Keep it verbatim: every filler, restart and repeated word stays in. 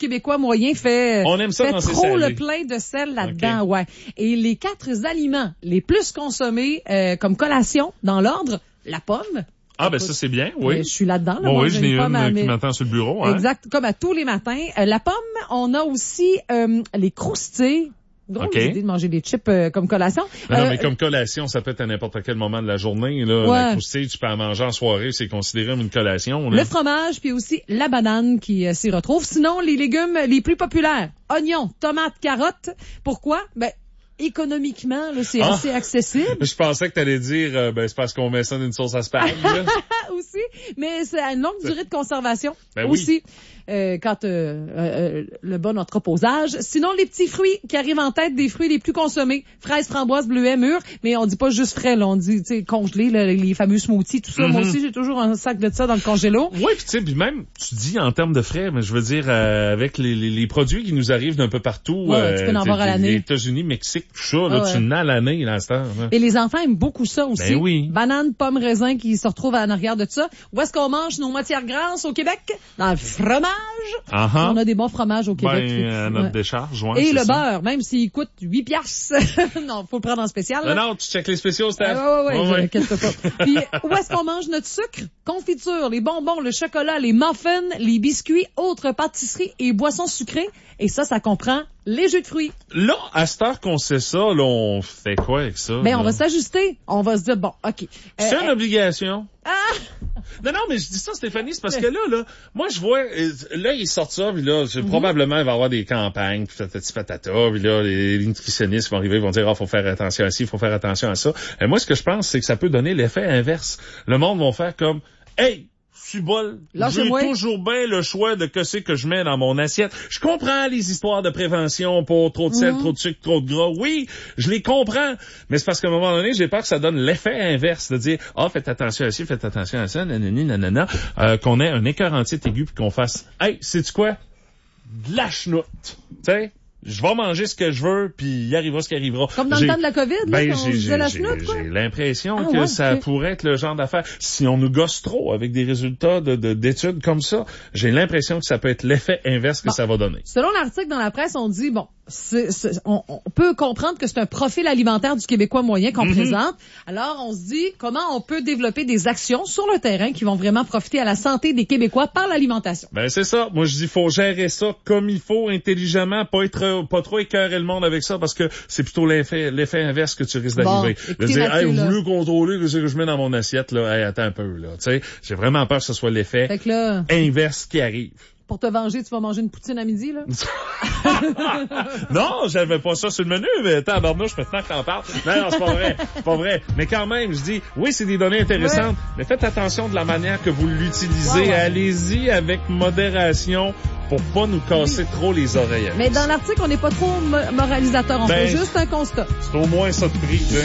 Québécois moyen fait, On aime ça fait quand c'est trop salé. le plein de sel là-dedans, Okay. ouais. Et les quatre aliments les plus consommés euh, comme collation, dans l'ordre, la pomme. Ah, ben ça, c'est bien, oui. Euh, je suis là-dedans. Là, Bon, moi, oui, j'ai je n'ai pomme une à qui mes- m'attend sur le bureau. Hein? Exact, comme à tous les matins. Euh, la pomme, on a aussi euh, les croustilles. Drôle OK. d'idée de manger des chips euh, comme collation. Non, non, Euh, mais comme collation, ça peut être à n'importe quel moment de la journée. Là, Ouais. La croustille, tu peux en manger en soirée, c'est considéré comme une collation. Là. Le fromage, puis aussi la banane qui euh, s'y retrouve. Sinon, les légumes les plus populaires, oignons, tomates, carottes. Pourquoi? Ben, économiquement, là, c'est Ah. assez accessible. Je pensais que t'allais dire, euh, ben c'est parce qu'on met ça dans une sauce à spag. là. aussi, mais c'est à une longue durée de conservation Ben oui. aussi. Euh, quand euh, euh, le bon entreposage. Sinon, les petits fruits qui arrivent en tête des fruits les plus consommés. Fraises, framboises, bleuets, mûres. Mais on dit pas juste frais, là. On dit, tu sais, congelés, là, les fameux smoothies, tout ça. Mm-hmm. Moi aussi, j'ai toujours un sac de ça dans le congélo. Oui, puis tu sais, puis même, tu dis en termes de frais, mais je veux dire, euh, avec les, les, les produits qui nous arrivent d'un peu partout, Ouais, tu peux en avoir à l'année. les États-Unis, Mexique, tout ça, là, Ah ouais. tu n'as à l'année, là, à cette heure, là. Et les enfants aiment beaucoup ça aussi. Ben oui. Bananes, pommes, raisins qui se retrouvent en arrière de ça. Où est-ce qu'on mange nos matières grasses au Québec? Dans le fromage. Ah ah. On a des bons fromages au Québec. Ben, à notre Ouais. décharge, ouais, Et c'est le ça. beurre, même s'il coûte huit piastres. Non, faut le prendre en spécial. Non, là. non, tu checkes les spéciaux, Steph. Ah, ouais, ouais, ouais, Ouais, ouais. inquiète pas. Puis, où est-ce qu'on mange notre sucre? Confiture, les bonbons, le chocolat, les muffins, les biscuits, autres pâtisseries et boissons sucrées. Et ça, ça comprend les jus de fruits. Là, à cette heure qu'on sait ça, là, on fait quoi avec ça? Ben, là? on va s'ajuster. On va se dire, bon, OK. C'est Euh, une obligation. Ah! Non, non, mais je dis ça, Stéphanie, c'est parce que là, là, moi, je vois, euh, là, ils sortent ça, puis là, Mhm. c'est- probablement, il va y avoir des campagnes, puis patati patata, puis là, les, les nutritionnistes vont arriver, ils vont dire, ah, faut faire attention à ci, faut faire attention à ça. Et moi, ce que je pense, c'est que ça peut donner l'effet inverse. Le monde va faire comme, hey, je suis bol, Lâchez-moi. j'ai toujours bien le choix de que c'est que je mets dans mon assiette. Je comprends les histoires de prévention pour trop de sel, Mhm. trop de sucre, trop de gras. Oui, je les comprends. Mais c'est parce qu'à un moment donné, j'ai peur que ça donne l'effet inverse de dire, ah, faites attention à ci, faites attention à ça, nanani, nanana, euh, qu'on ait un écœur entier aigu puis qu'on fasse, hey, sais-tu quoi? De la chenoute. Tu sais? Je vais manger ce que je veux, puis il arrivera ce qui arrivera. Comme dans le J'ai- temps de la COVID, là, ben, quand on j'ai, disait j'ai, la j'ai, chenoute, quoi. j'ai l'impression Ah, que ouais, ça ok. pourrait être le genre d'affaire. Si on nous gosse trop avec des résultats de, de, d'études comme ça, j'ai l'impression que ça peut être l'effet inverse que Bon. ça va donner. Selon l'article dans la presse, on dit, bon, c'est, c'est- on, on peut comprendre que c'est un profil alimentaire du Québécois moyen qu'on Mm-hmm. présente. Alors, on se dit, comment on peut développer des actions sur le terrain qui vont vraiment profiter à la santé des Québécois par l'alimentation? Ben, c'est ça. Moi, je dis, faut gérer ça comme il faut, intelligemment, pas être, pas trop écœurer le monde avec ça, parce que c'est plutôt l'effet, l'effet inverse que tu risques Bon, d'arriver. de écoutez, dire, Mathieu, hey, là. vous voulez contrôler ce que je mets dans mon assiette, là, hey, attends un peu, là. Tu sais, j'ai vraiment peur que ce soit l'effet Fait que là, inverse qui arrive. pour te venger, tu vas manger une poutine à midi, là? Non, j'avais pas ça sur le menu, mais tabarnouche, maintenant que t'en parles. Non, non, c'est pas vrai. C'est pas vrai. Mais quand même, je dis, oui, c'est des données intéressantes, Ouais. mais faites attention de la manière que vous l'utilisez. Ouais, ouais. Allez-y avec modération pour pas nous casser trop les oreilles. avec Mais dans ça. l'article, on n'est pas trop mo- moralisateur. On Ben, fait juste un constat. C'est au moins ça de prix.